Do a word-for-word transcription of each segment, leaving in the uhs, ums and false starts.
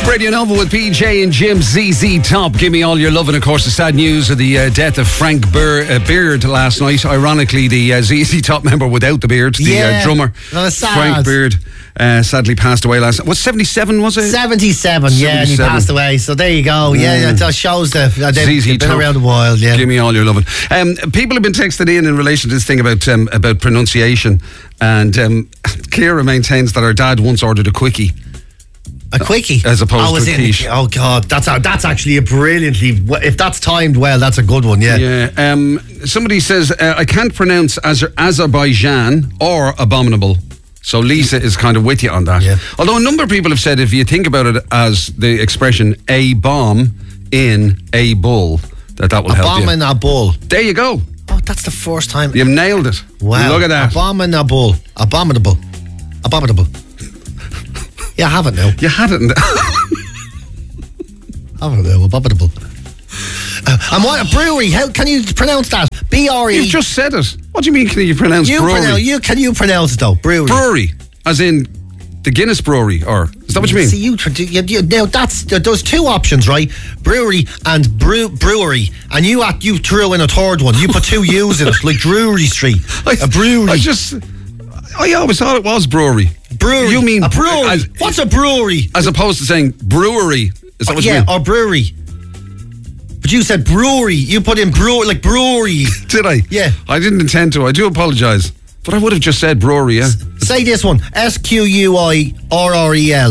Radio Nova with P J and Jim. Z Z Top, give me all your love. And of course the sad news of the uh, death of Frank Beard, uh, Beard last night. Ironically, the uh, Z Z Top member without the beard, the yeah, uh, drummer Frank Beard, uh, sadly passed away last night. Was seventy-seven, was it? seventy-seven, yeah, and he passed away. So there you go. Yeah, mm. that shows that uh, they've Z Z been Top, around a while. Yeah, give me all your love. Um, people have been texted in in relation to this thing about um, about pronunciation, and um, Ciara maintains that her dad once ordered a quickie. A quickie, as opposed oh, to a quiche. Oh God, that's a, that's actually a brilliantly. If that's timed well, that's a good one. Yeah. Yeah. Um, somebody says uh, I can't pronounce Azer- Azerbaijan or abominable. So Lisa is kind of with you on that. Yeah. Although a number of people have said if you think about it as the expression "a bomb in a bull," that that will a help bomb you. in a bull. There you go. Oh, that's the first time you've nailed it. Wow. Look at that. A bomb in a bull. Abominable. Abominable. Yeah, I have it now. You had it. I have it now. Abominable. Uh, and what a brewery? How can you pronounce that? B R E. You just said it. What do you mean? Can you pronounce you brewery? Pronounce, you can you pronounce it though? Brewery. Brewery, as in the Guinness Brewery, or is that what you mean? See, you, you, you now that's there's two options, right? Brewery and brew, brewery, and you you threw in a third one. You put two U's in it, like Drury Street. I, a brewery. I just. I always thought it was brewery. Brewery. You mean a brewery? As, What's a brewery? As opposed to saying brewery. Is that what yeah, you mean? or brewery. But you said brewery. You put in brew like brewery. Did I? Yeah. I didn't intend to. I do apologise. But I would have just said brewery, yeah. S- say this one. S Q U I R R E L.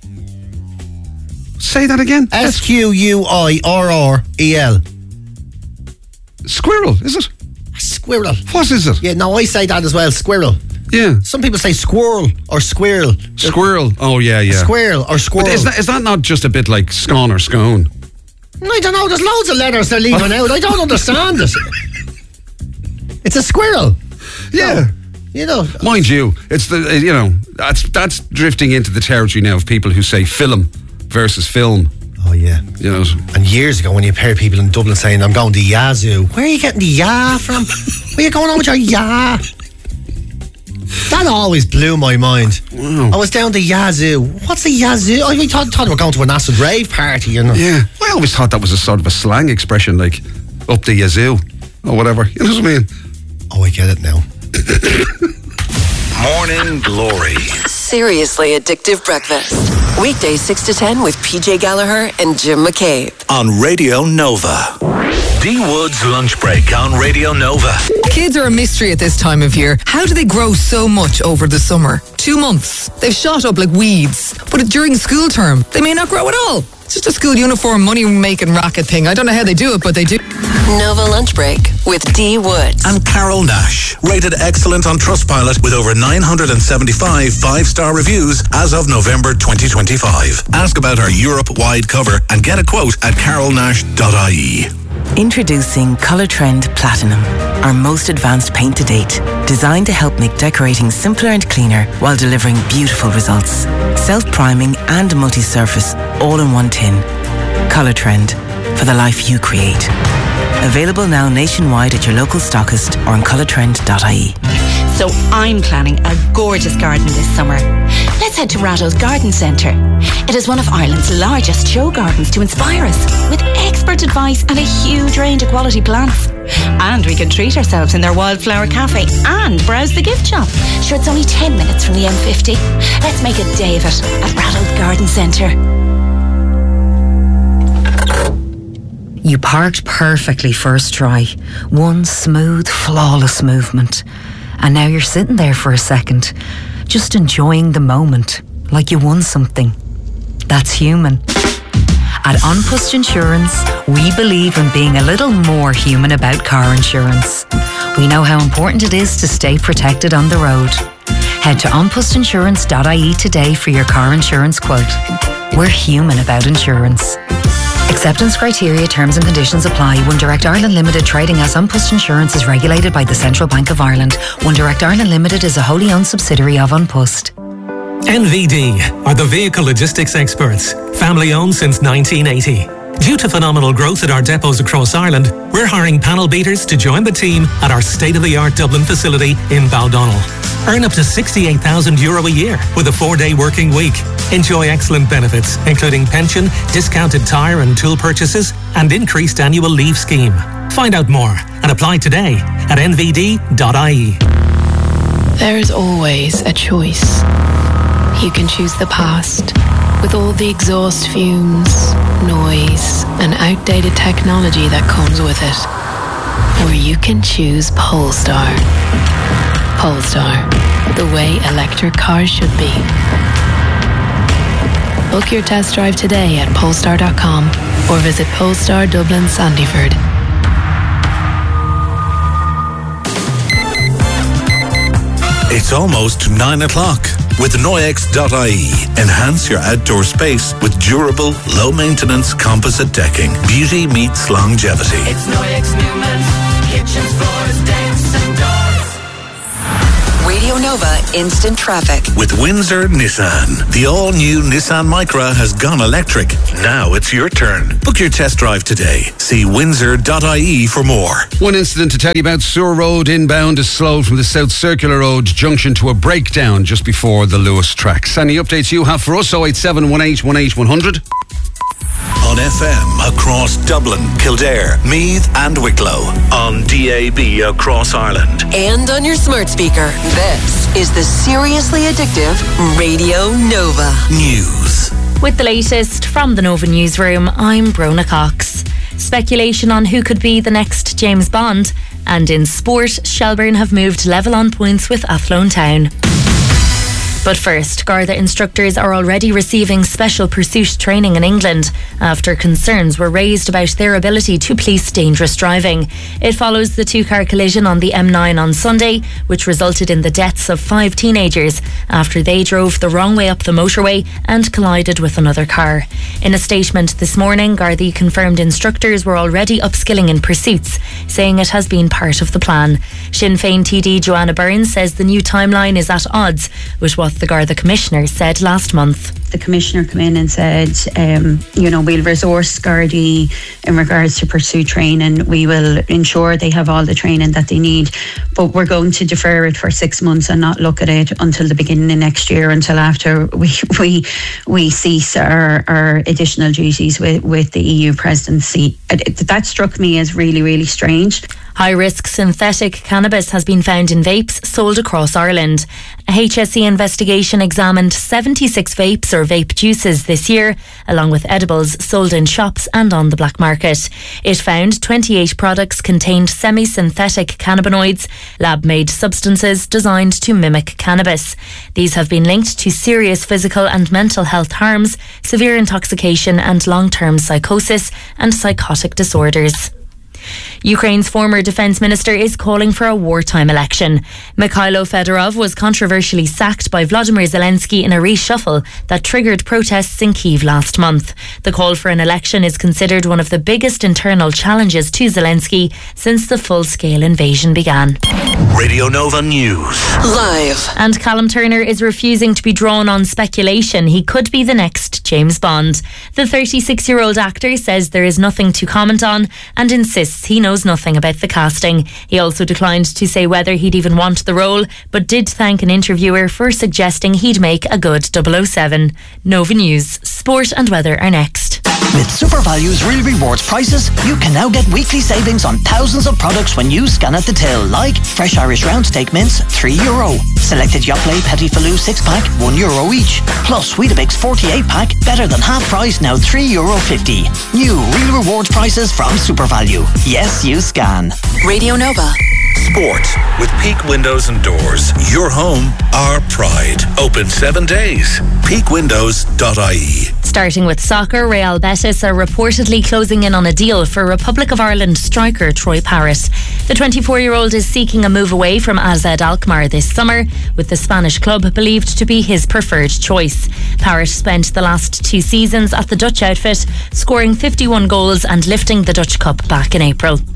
Say that again. S Q U I R R E L. Squirrel, is it? Squirrel. What is it? Yeah, no, I say that as well. Squirrel. Yeah. Some people say squirrel or squirrel. Squirrel. Oh, yeah, yeah. Squirrel or squirrel. But is that, is that not just a bit like scone or scone? I don't know. There's loads of letters they're leaving out. I don't understand it. It's a squirrel. Yeah. So, you know. Mind you, it's the, you know, that's that's drifting into the territory now of people who say film versus film. Oh, yeah. You know. And years ago when you hear people in Dublin saying, I'm going to Yazoo. Where are you getting the ya from? Where are you going on with your ya? That always blew my mind. Wow. I was down to Yazoo. What's a Yazoo? I thought, thought we were going to an acid rave party, you know. Yeah. I always thought that was a sort of a slang expression, like up the Yazoo or whatever. You know what I mean? Oh, I get it now. Morning Glory. Seriously addictive breakfast. Weekdays six to ten with P J Gallagher and Jim McCabe. On Radio Nova. D Wood's Lunch Break on Radio Nova. Kids are a mystery at this time of year. How do they grow so much over the summer? Two months. They've shot up like weeds. But during school term, they may not grow at all. It's just a school uniform money-making racket thing. I don't know how they do it, but they do. Nova Lunch Break with D Woods. And Carol Nash. Rated excellent on Trustpilot with over nine hundred seventy-five five-star reviews as of November twenty twenty-five. Ask about our Europe-wide cover and get a quote at carol nash dot I E. Introducing Colour Trend Platinum, our most advanced paint to date, designed to help make decorating simpler and cleaner while delivering beautiful results. Self-priming and multi-surface, all in one tin. Colour Trend, for the life you create. Available now nationwide at your local stockist or on colour trend dot I E. So I'm planning a gorgeous garden this summer. Let's head to Ratto's Garden Centre. It is one of Ireland's largest show gardens to inspire us, with expert advice and a huge range of quality plants. And we can treat ourselves in their wildflower cafe and browse the gift shop. Sure, it's only ten minutes from the M fifty. Let's make a day of it at Ratto's Garden Centre. You parked perfectly first try. One smooth, flawless movement. And now you're sitting there for a second, just enjoying the moment, like you won something. That's human. At An Post Insurance, we believe in being a little more human about car insurance. We know how important it is to stay protected on the road. Head to an post insurance dot I E today for your car insurance quote. We're human about insurance. Acceptance criteria, terms and conditions apply. One Direct Ireland Limited, trading as An Post Insurance, is regulated by the Central Bank of Ireland. One Direct Ireland Limited is a wholly owned subsidiary of An Post. N V D are the vehicle logistics experts, family owned since nineteen eighty. Due to phenomenal growth at our depots across Ireland, we're hiring panel beaters to join the team at our state-of-the-art Dublin facility in Baldonnel. Earn up to sixty-eight thousand euro a year with a four-day working week. Enjoy excellent benefits, including pension, discounted tyre and tool purchases, and increased annual leave scheme. Find out more and apply today at n v d dot i e. There is always a choice. You can choose the past, with all the exhaust fumes, noise, and outdated technology that comes with it. Or you can choose Polestar. Polestar, the way electric cars should be. Book your test drive today at polestar dot com or visit Polestar Dublin Sandyford. It's almost nine o'clock. With Noyex dot I E, enhance your outdoor space with durable, low-maintenance composite decking. Beauty meets longevity. It's Noyex Newman. Kitchens, floors, decks and doors. Radio Nova Instant Traffic. With Windsor Nissan. The all-new Nissan Micra has gone electric. Now it's your turn. Book your test drive today. See windsor dot I E for more. One incident to tell you about. Sewer Road inbound is slowed from the South Circular Road junction to a breakdown just before the Lewis tracks. Any updates you have for us? oh eight seven, one eight one eight, one hundred. On F M across Dublin, Kildare, Meath and Wicklow. On D A B across Ireland. And on your smart speaker. This is the Seriously Addictive Radio Nova News. With the latest from the Nova Newsroom, I'm Brona Cox. Speculation on who could be the next James Bond. And in sport, Shelbourne have moved level on points with Athlone Town. But first, Garda instructors are already receiving special pursuit training in England after concerns were raised about their ability to police dangerous driving. It follows the two-car collision on the M nine on Sunday, which resulted in the deaths of five teenagers after they drove the wrong way up the motorway and collided with another car. In a statement this morning, Garda confirmed instructors were already upskilling in pursuits, saying it has been part of the plan. Sinn Féin T D Joanna Byrne says the new timeline is at odds with what the Garda Commissioner said last month. The Commissioner came in and said, um, you know, we'll resource Gardaí in regards to pursuit training. We will ensure they have all the training that they need, but we're going to defer it for six months and not look at it until the beginning of next year, until after we we we cease our, our additional duties with, with the E U presidency. That struck me as really, really strange. High-risk synthetic cannabis has been found in vapes sold across Ireland. A H S E investigation examined seventy-six vapes or vape juices this year, along with edibles sold in shops and on the black market. It found twenty-eight products contained semi-synthetic cannabinoids, lab-made substances designed to mimic cannabis. These have been linked to serious physical and mental health harms, severe intoxication and long-term psychosis and psychotic disorders. Ukraine's former defence minister is calling for a wartime election. Mikhailo Fedorov was controversially sacked by Vladimir Zelensky in a reshuffle that triggered protests in Kyiv last month. The call for an election is considered one of the biggest internal challenges to Zelensky since the full-scale invasion began. Radio Nova News. Live. And Callum Turner is refusing to be drawn on speculation he could be the next James Bond. The thirty-six-year-old actor says there is nothing to comment on and insists he knows nothing about the casting. He also declined to say whether he'd even want the role, but did thank an interviewer for suggesting he'd make a good double oh seven. Nova News, sport and weather are next. With SuperValue's Real Rewards prices, you can now get weekly savings on thousands of products when you scan at the till, like fresh Irish round steak mince, three euro. Selected Yoplait Petit Filou six pack, one euro each. Plus Weetabix forty-eight pack, better than half price, now three euro fifty. New Real Rewards prices from SuperValue. Yes, you scan. Radio Nova. Sport with Peak Windows and Doors. Your home, our pride. Open seven days. peak windows dot I E. Starting with soccer, Real Betis are reportedly closing in on a deal for Republic of Ireland striker Troy Parrott. The twenty-four-year-old is seeking a move away from A Z Alkmaar this summer, with the Spanish club believed to be his preferred choice. Parrott spent the last two seasons at the Dutch outfit, scoring fifty-one goals and lifting the Dutch Cup back in April.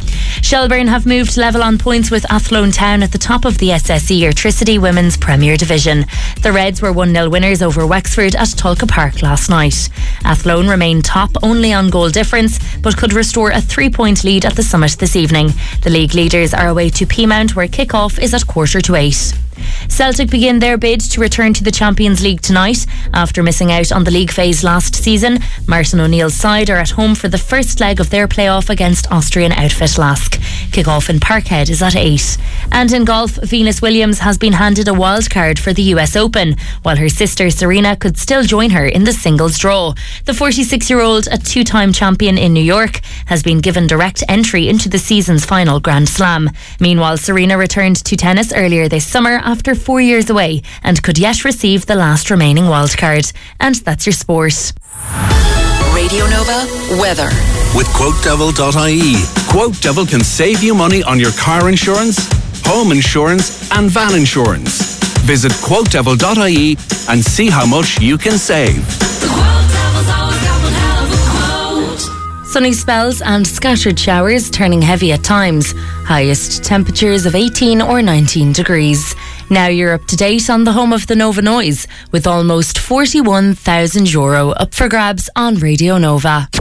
Shelburne have moved level on points with Athlone Town at the top of the S S E Airtricity Women's Premier Division. The Reds were one nil winners over Wexford at Tulka Park last night. Athlone remain top only on goal difference, but could restore a three-point lead at the Summit this evening. The league leaders are away to Peamount, where kick-off is at quarter to eight. Celtic begin their bid to return to the Champions League tonight. After missing out on the league phase last season, Martin O'Neill's side are at home for the first leg of their playoff against Austrian outfit Lask. Kick-off in Parkhead is at eight. And in golf, Venus Williams has been handed a wild card for the U S Open, while her sister Serena could still join her in the singles draw. The forty-six-year-old, a two-time champion in New York, has been given direct entry into the season's final Grand Slam. Meanwhile, Serena returned to tennis earlier this summer after four years away and could yet receive the last remaining wildcard. And that's your sport. Radio Nova weather. With quote devil dot I E. Quote Devil can save you money on your car insurance, home insurance and van insurance. Visit quote devil dot I E and see how much you can save. Sunny spells and scattered showers, turning heavy at times. Highest temperatures of eighteen or nineteen degrees. Now you're up to date on the home of the Nova Noise, with almost forty-one thousand euro up for grabs on Radio Nova.